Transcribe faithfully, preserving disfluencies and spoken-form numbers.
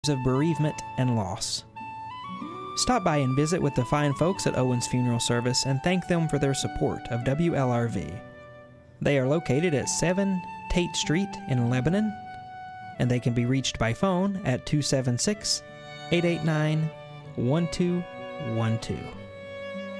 of bereavement and loss. Stop by and visit with the fine folks at Owens Funeral Service and thank them for their support of W L R V. They are located at seven Tate Street in Lebanon, and they can be reached by phone at two seven six, eight eight nine, one two one two.